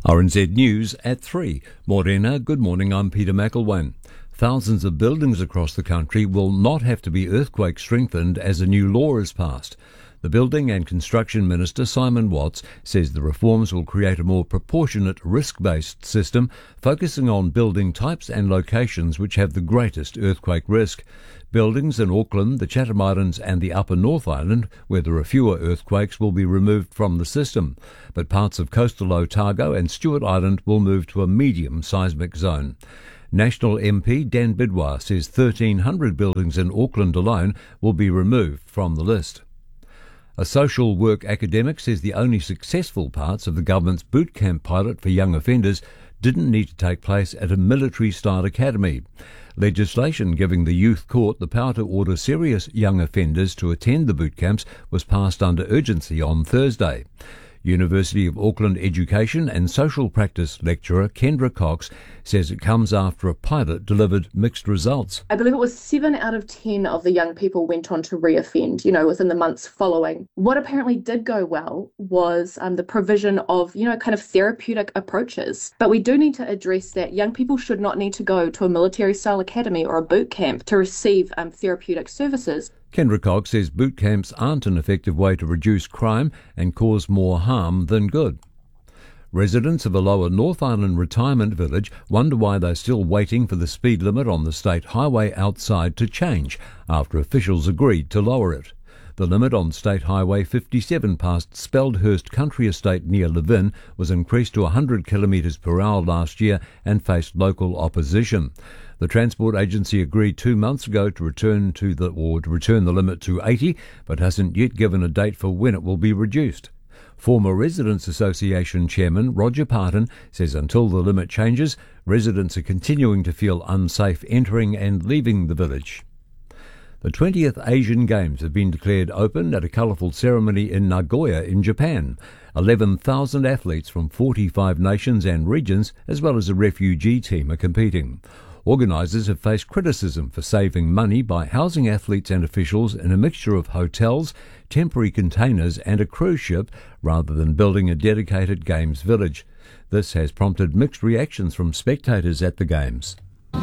RNZ News at 3. Morena, good morning, I'm Peter McElwain. Thousands of buildings across the country will not have to be earthquake strengthened as a new law is passed. The Building and Construction Minister, Simon Watts, says the reforms will create a more proportionate risk-based system, focusing on building types and locations which have the greatest earthquake risk. Buildings in Auckland, the Chatham Islands and the Upper North Island, where there are fewer earthquakes, will be removed from the system. But parts of coastal Otago and Stewart Island will move to a medium seismic zone. National MP Dan Bidwar says 1,300 buildings in Auckland alone will be removed from the list. A social work academic says the only successful parts of the government's boot camp pilot for young offenders didn't need to take place at a military-style academy. Legislation giving the youth court the power to order serious young offenders to attend the boot camps was passed under urgency on Thursday. University of Auckland Education and Social Practice lecturer Kendra Cox says it comes after a pilot delivered mixed results. I believe it was 7 out of 10 of the young people went on to reoffend, within the months following. What apparently did go well was the provision of, kind of therapeutic approaches. But we do need to address that young people should not need to go to a military-style academy or a boot camp to receive therapeutic services. Kendra Cox says boot camps aren't an effective way to reduce crime and cause more harm than good. Residents of a Lower North Island retirement village wonder why they're still waiting for the speed limit on the state highway outside to change after officials agreed to lower it. The limit on State Highway 57 past Speldhurst Country Estate near Levin was increased to 100 km per hour last year and faced local opposition. The Transport Agency agreed 2 months ago to return the limit to 80, but hasn't yet given a date for when it will be reduced. Former Residents Association Chairman Roger Parton says until the limit changes, residents are continuing to feel unsafe entering and leaving the village. The 20th Asian Games have been declared open at a colourful ceremony in Nagoya in Japan. 11,000 athletes from 45 nations and regions, as well as a refugee team, are competing. Organisers have faced criticism for saving money by housing athletes and officials in a mixture of hotels, temporary containers and a cruise ship, rather than building a dedicated Games village. This has prompted mixed reactions from spectators at the Games.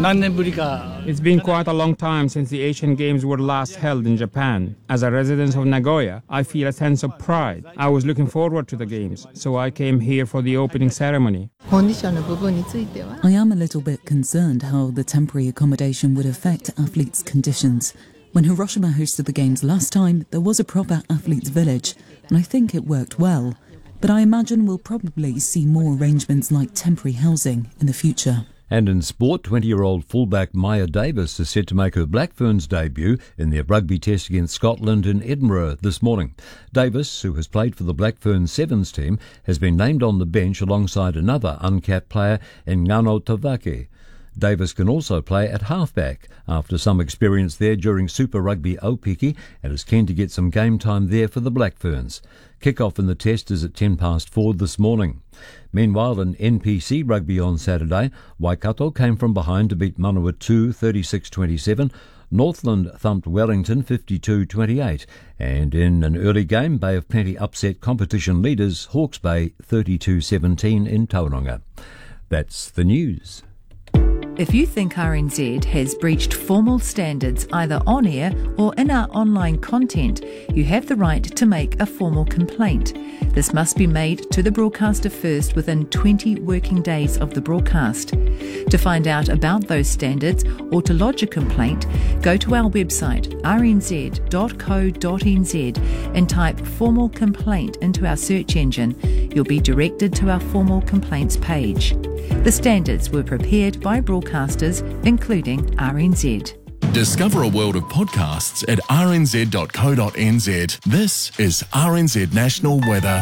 It's been quite a long time since the Asian Games were last held in Japan. As a resident of Nagoya, I feel a sense of pride. I was looking forward to the Games, so I came here for the opening ceremony. I am a little bit concerned how the temporary accommodation would affect athletes' conditions. When Hiroshima hosted the Games last time, there was a proper athletes' village, and I think it worked well. But I imagine we'll probably see more arrangements like temporary housing in the future. And in sport, 20-year-old fullback Maya Davis is set to make her Black Ferns debut in their rugby test against Scotland in Edinburgh this morning. Davis, who has played for the Black Ferns Sevens team, has been named on the bench alongside another uncapped player in Ngano Tavake. Davis can also play at halfback after some experience there during Super Rugby Aupiki and is keen to get some game time there for the Black Ferns. Kick-off in the test is at 4:10 this morning. Meanwhile, in NPC rugby on Saturday, Waikato came from behind to beat Manawatu 36-27. Northland thumped Wellington 52-28. And in an early game, Bay of Plenty upset competition leaders Hawke's Bay 32-17 in Tauranga. That's the news. If you think RNZ has breached formal standards either on air or in our online content, you have the right to make a formal complaint. This must be made to the broadcaster first within 20 working days of the broadcast. To find out about those standards or to lodge a complaint, go to our website rnz.co.nz and type formal complaint into our search engine. You'll be directed to our formal complaints page. The standards were prepared by broadcasters, including RNZ. Discover a world of podcasts at rnz.co.nz. This is RNZ National Weather.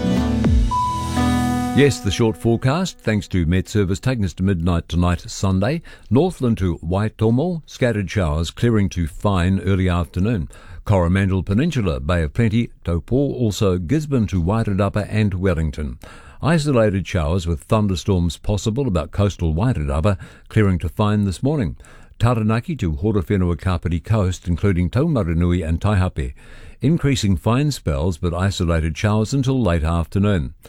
Yes, the short forecast, thanks to Met Service, taking us to midnight tonight, Sunday. Northland to Waitomo, scattered showers clearing to fine early afternoon. Coromandel Peninsula, Bay of Plenty, Taupo, also Gisborne to Wairarapa and Wellington. Isolated showers with thunderstorms possible about coastal Wairarapa, clearing to fine this morning. Taranaki to Horowhenua-Kapiti coast, including Taumaranui and Taihape. Increasing fine spells but isolated showers until late afternoon.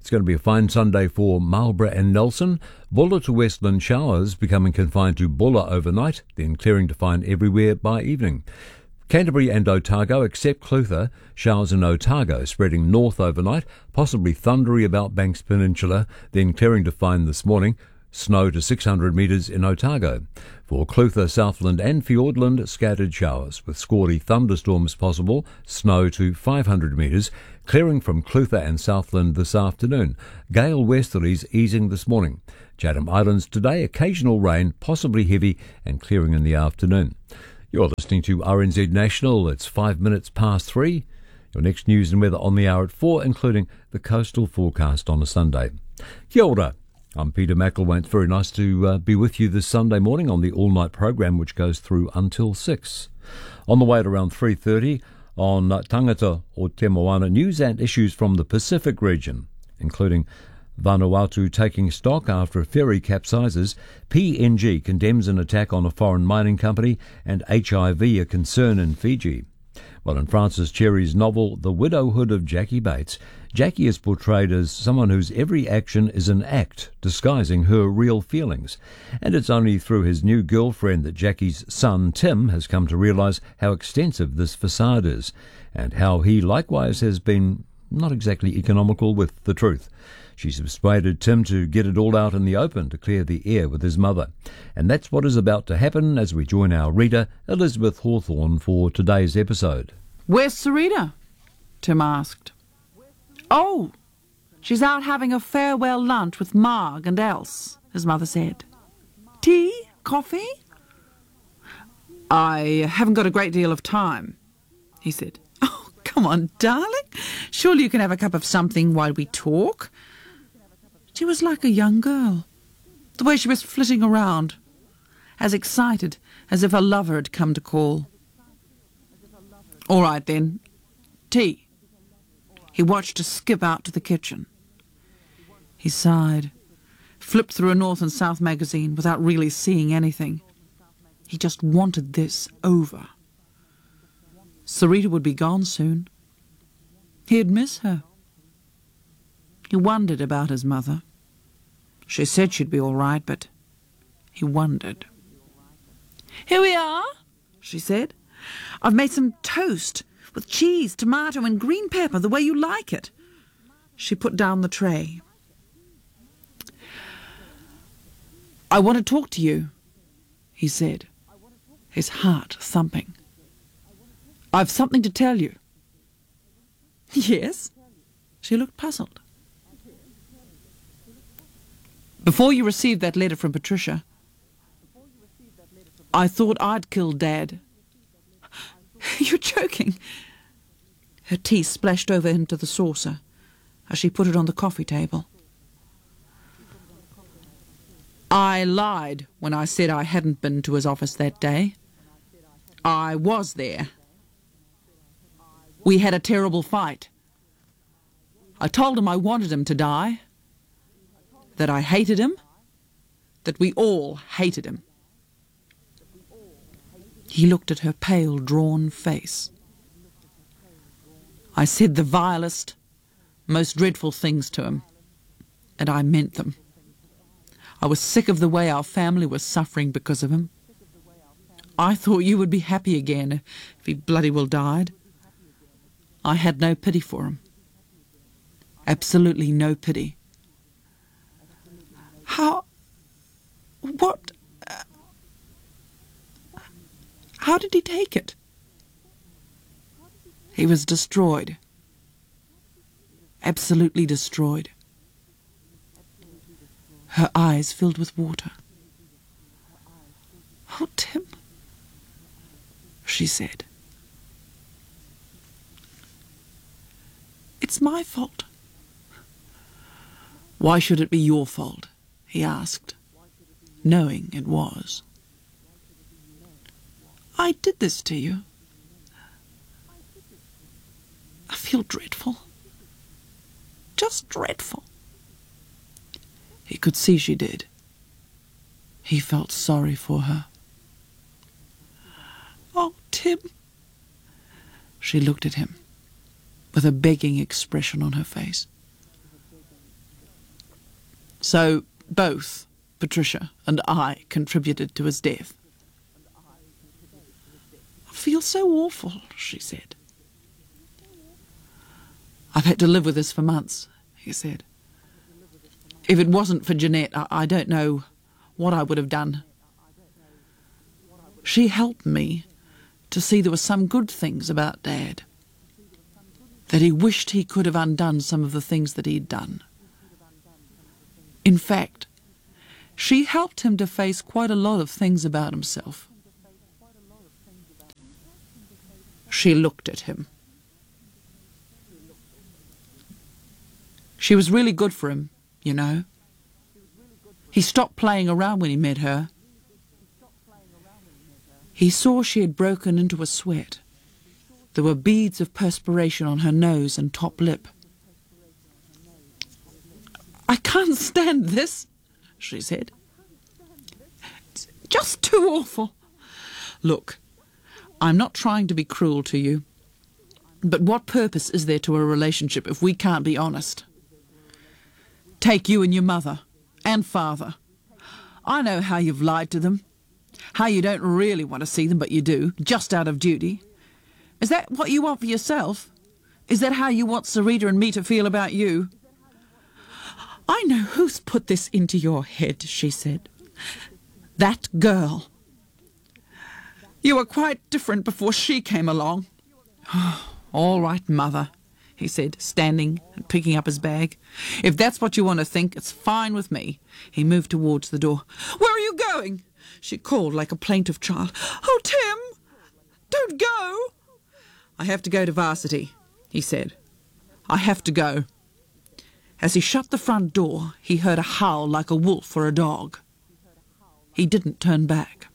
It's going to be a fine Sunday for Marlborough and Nelson. Bulla to Westland showers becoming confined to Bulla overnight, then clearing to find everywhere by evening. Canterbury and Otago, except Clutha, showers in Otago spreading north overnight, possibly thundery about Banks Peninsula, then clearing to find this morning. Snow to 600 metres in Otago. For Clutha, Southland and Fiordland, scattered showers with squally thunderstorms possible, snow to 500 metres, clearing from Clutha and Southland this afternoon. Gale westerlies easing this morning. Chatham Islands today, occasional rain, possibly heavy, and clearing in the afternoon. You're listening to RNZ National. It's 5 minutes past 3. Your next news and weather on the hour at 4, including the coastal forecast on a Sunday. Kia ora. I'm Peter McElwain. It's very nice to be with you this Sunday morning on the all-night program, which goes through until 6. On the way at around 3:30 on Tangata o Te Moana, news and issues from the Pacific region, including Vanuatu taking stock after a ferry capsizes, PNG condemns an attack on a foreign mining company, and HIV a concern in Fiji. Well, in Francis Cherry's novel The Widowhood of Jackie Bates, Jackie is portrayed as someone whose every action is an act disguising her real feelings. And it's only through his new girlfriend that Jackie's son, Tim, has come to realise how extensive this facade is, and how he likewise has been not exactly economical with the truth. She's persuaded Tim to get it all out in the open to clear the air with his mother. And that's what is about to happen as we join our reader, Elizabeth Hawthorne, for today's episode. "Where's Sarita?" Tim asked. "Oh, she's out having a farewell lunch with Marg and Else," his mother said. "Tea? Coffee?" "I haven't got a great deal of time," he said. "Oh, come on, darling. Surely you can have a cup of something while we talk." She was like a young girl, the way she was flitting around, as excited as if her lover had come to call. "All right, then. Tea." He watched her skip out to the kitchen. He sighed, flipped through a North and South magazine without really seeing anything. He just wanted this over. Sarita would be gone soon. He'd miss her. He wondered about his mother. She said she'd be all right, but he wondered. "Here we are," she said. "I've made some toast with cheese, tomato and green pepper, the way you like it." She put down the tray. "I want to talk to you," he said, his heart thumping. "I've something to tell you." "Yes?" She looked puzzled. "Before you received that letter from Patricia, I thought I'd killed Dad." "You're joking." Her tea splashed over into the saucer as she put it on the coffee table. "I lied when I said I hadn't been to his office that day. I was there. We had a terrible fight. I told him I wanted him to die, that I hated him, that we all hated him." He looked at her pale, drawn face. "I said the vilest, most dreadful things to him, and I meant them. I was sick of the way our family was suffering because of him. I thought you would be happy again if he bloody well died. I had no pity for him. Absolutely no pity." How did he take it?" "He was destroyed. Absolutely destroyed." Her eyes filled with water. "Oh, Tim," she said. "It's my fault." "Why should it be your fault?" he asked, knowing it was. "I did this to you. I feel dreadful. Just dreadful." He could see she did. He felt sorry for her. "Oh, Tim." She looked at him with a begging expression on her face. So both Patricia and I contributed to his death. I feel so awful, she said. I've had to live with this for months, he said. If it wasn't for Jeanette, I don't know what I would have done. She helped me to see there were some good things about Dad, that he wished he could have undone some of the things that he'd done. In fact, she helped him to face quite a lot of things about himself. She looked at him. She was really good for him, you know. He stopped playing around when he met her. He saw she had broken into a sweat. There were beads of perspiration on her nose and top lip. I can't stand this, she said. It's just too awful. Look, I'm not trying to be cruel to you, but what purpose is there to a relationship if we can't be honest? Take you and your mother and father. I know how you've lied to them, how you don't really want to see them, but you do, just out of duty. Is that what you want for yourself? Is that how you want Sarita and me to feel about you? I know who's put this into your head, she said. That girl. You were quite different before she came along. All right, Mother, he said, standing and picking up his bag. If that's what you want to think, it's fine with me. He moved towards the door. Where are you going? She called like a plaintive child. Oh, Tim, don't go. I have to go to varsity, he said. I have to go. As he shut the front door, he heard a howl like a wolf or a dog. He didn't turn back.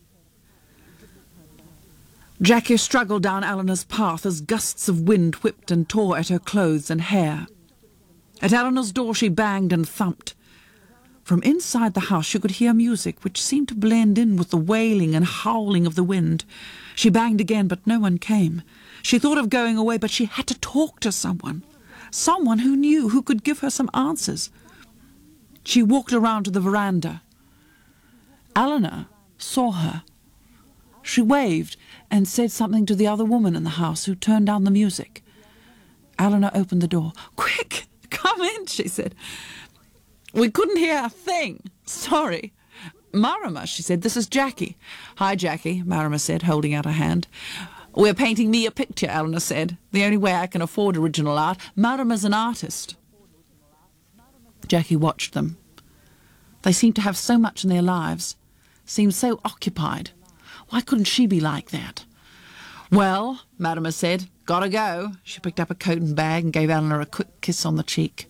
Jackie struggled down Eleanor's path as gusts of wind whipped and tore at her clothes and hair. At Eleanor's door she banged and thumped. From inside the house she could hear music which seemed to blend in with the wailing and howling of the wind. She banged again, but no one came. She thought of going away, but she had to talk to someone. Someone who knew, who could give her some answers. She walked around to the veranda. Eleanor saw her. She waved and said something to the other woman in the house who turned down the music. Eleanor opened the door. Quick, come in, she said. We couldn't hear a thing. Sorry. Marama, she said, this is Jackie. Hi, Jackie, Marama said, holding out her hand. We're painting me a picture, Eleanor said. The only way I can afford original art. Marama's an artist. Jackie watched them. They seemed to have so much in their lives, seemed so occupied. Why couldn't she be like that? Well, Marama said, gotta go. She picked up a coat and bag and gave Eleanor a quick kiss on the cheek.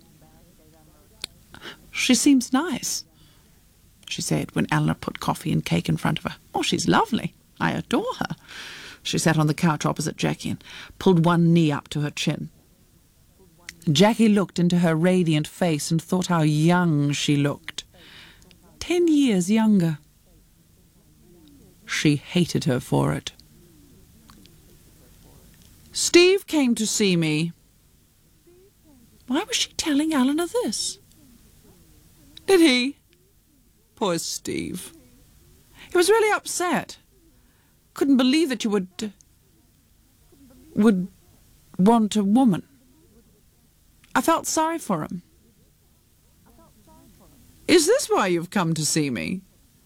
She seems nice, she said when Eleanor put coffee and cake in front of her. Oh, she's lovely. I adore her. She sat on the couch opposite Jackie and pulled one knee up to her chin. Jackie looked into her radiant face and thought how young she looked. 10 years younger. She hated her for it. Steve came to see me. Why was she telling Eleanor this? Did he? Poor Steve. He was really upset. Couldn't believe that you would want a woman. I felt sorry for him. Is this why you've come to see me?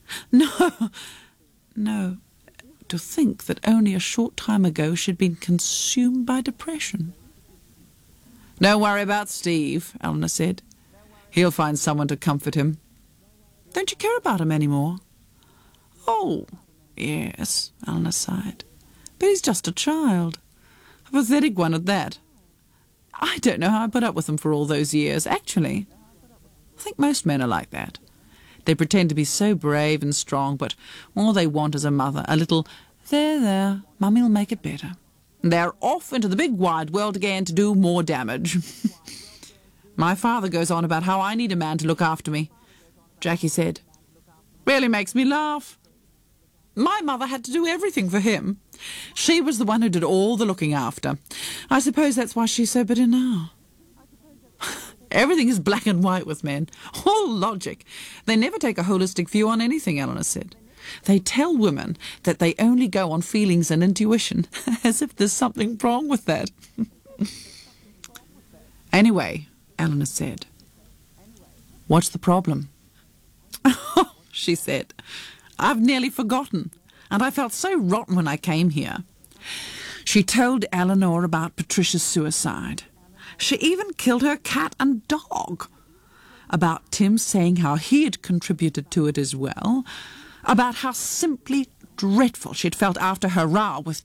No. To think that only a short time ago she'd been consumed by depression. Don't worry about Steve, Eleanor said. He'll find someone to comfort him. Don't you care about him anymore? Oh, yes, Eleanor sighed. But he's just a child. A pathetic one at that. I don't know how I put up with him for all those years, actually. I think most men are like that. They pretend to be so brave and strong, but all they want is a mother, a little, there, Mummy'll make it better. And they're off into the big wide world again to do more damage. My father goes on about how I need a man to look after me, Jackie said. Really makes me laugh. My mother had to do everything for him. She was the one who did all the looking after. I suppose that's why she's so bitter now. Everything is black and white with men. All logic. They never take a holistic view on anything, Eleanor said. They tell women that they only go on feelings and intuition, as if there's something wrong with that. Anyway, Eleanor said, what's the problem? Oh, she said, I've nearly forgotten, and I felt so rotten when I came here. She told Eleanor about Patricia's suicide. She even killed her cat and dog. About Tim saying how he had contributed to it as well. About how simply dreadful she'd felt after her row with